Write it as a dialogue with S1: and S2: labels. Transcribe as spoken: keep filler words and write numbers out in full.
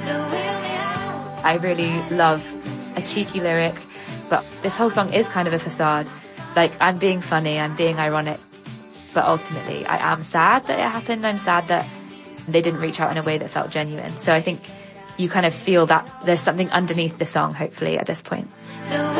S1: I really love a cheeky lyric, but this whole song is kind of a facade. Like, I'm being funny, I'm being ironic, but ultimately I am sad that it happened. I'm sad that they didn't reach out in a way that felt genuine. So I think you kind of feel that there's something underneath the song, hopefully, at this point.